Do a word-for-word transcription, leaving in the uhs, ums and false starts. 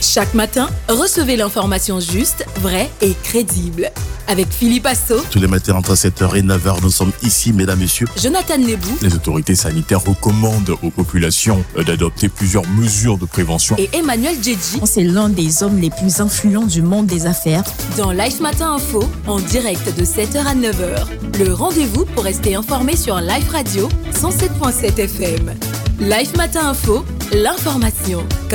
Chaque matin, recevez l'information juste, vraie et crédible. Avec Philippe Asso, tous les matins entre sept heures et neuf heures, nous sommes ici, mesdames, messieurs. Jonathan Nebou, les autorités sanitaires recommandent aux populations d'adopter plusieurs mesures de prévention. Et Emmanuel Djedji, c'est l'un des hommes les plus influents du monde des affaires. Dans Life Matin Info, en direct de sept heures à neuf heures. Le rendez-vous pour rester informé sur Life Radio cent sept virgule sept F M. Life Matin Info, l'information